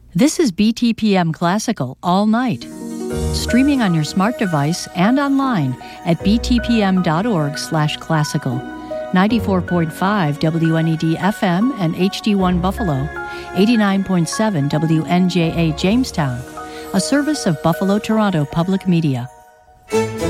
This is BTPM Classical all night. Streaming on your smart device and online at btpm.org/classical. 94.5 WNED FM and HD1 Buffalo, 89.7 WNJA Jamestown, a service of Buffalo-Toronto Public Media.